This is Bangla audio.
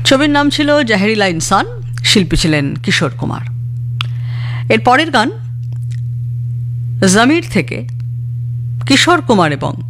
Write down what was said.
ছবির নাম ছিল জাহেরিলা ইনসান, শিল্পী ছিলেন কিশোর কুমার। এর পরের গান জমির থেকে কিশোর কুমার এবং